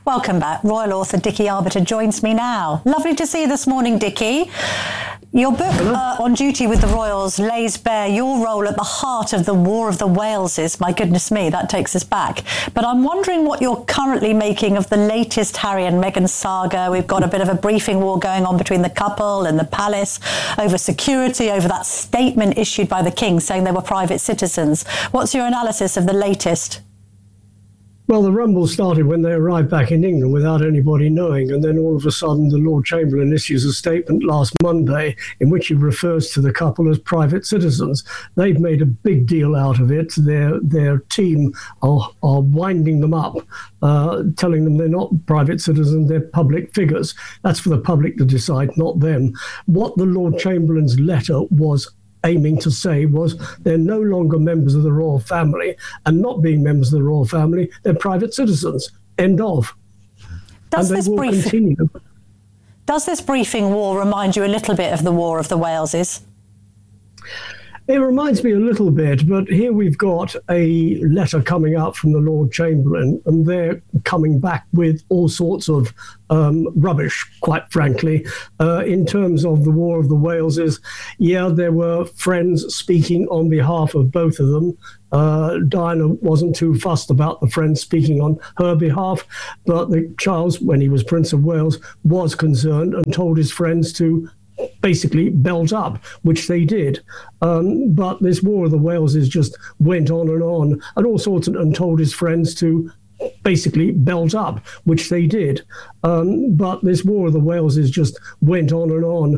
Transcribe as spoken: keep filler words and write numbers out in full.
Welcome back. Royal author Dickie Arbiter joins me now. Lovely to see you this morning, Dickie. Your book, uh, On Duty with the Royals, lays bare your role at the heart of the War of the Waleses. My goodness me, that takes us back. But I'm wondering what you're currently making of the latest Harry and Meghan saga. We've got a bit of a briefing war going on between the couple and the palace over security, over that statement issued by the King saying they were private citizens. What's your analysis of the latest? Well, the rumble started when they arrived back in England without anybody knowing, and then all of a sudden the Lord Chamberlain issues a statement last Monday in which he refers to the couple as private citizens. They've made a big deal out of it. Their their team are, are winding them up, uh, telling them they're not private citizens, they're public figures. That's for the public to decide, not them. What the Lord Chamberlain's letter was aiming to say was they're no longer members of the royal family, and not being members of the royal family, they're private citizens. End of. Does and this they will brief- continue. Does this briefing war remind you a little bit of the War of the Waleses? It reminds me a little bit, but here we've got a letter coming out from the Lord Chamberlain, and they're coming back with all sorts of um, rubbish, quite frankly, uh, in terms of the War of the Waleses. Yeah, there were friends speaking on behalf of both of them. Uh, Diana wasn't too fussed about the friends speaking on her behalf, but the Charles, when he was Prince of Wales, was concerned and told his friends to basically belt up, which they did. Um, but this War of the Waleses just went on and on, and all sorts of, and told his friends to basically belt up, which they did. Um, but this War of the Waleses just went on and on.